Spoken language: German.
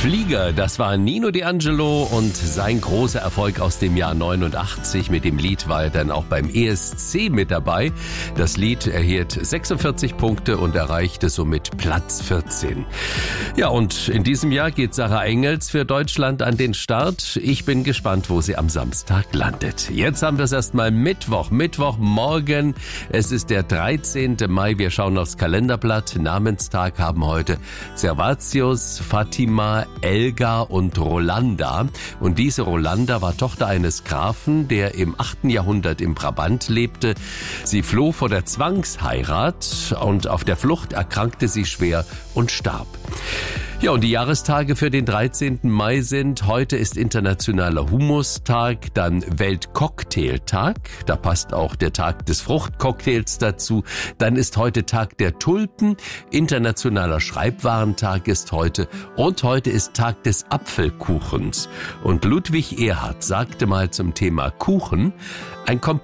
Flieger, das war Nino D'Angelo und sein großer Erfolg aus dem Jahr 89. Mit dem Lied war er dann auch beim ESC mit dabei. Das Lied erhielt 46 Punkte und erreichte somit Platz 14. Ja, und in diesem Jahr geht Sarah Engels für Deutschland an den Start. Ich bin gespannt, wo sie am Samstag landet. Jetzt haben wir es erstmal Mittwochmorgen. Es ist der 13. Mai. Wir schauen aufs Kalenderblatt. Namenstag haben heute Servatius, Fatima, Elga und Rolanda. Und diese Rolanda war Tochter eines Grafen, der im 8. Jahrhundert im Brabant lebte. Sie floh vor der Zwangsheirat und auf der Flucht erkrankte sie schwer und starb. Ja, und die Jahrestage für den 13. Mai sind: heute ist internationaler Humustag, dann Weltcocktailtag, da passt auch der Tag des Fruchtcocktails dazu. Dann ist heute Tag der Tulpen, internationaler Schreibwarentag ist heute und heute ist Tag des Apfelkuchens. Und Ludwig Erhard sagte mal zum Thema Kuchen: ein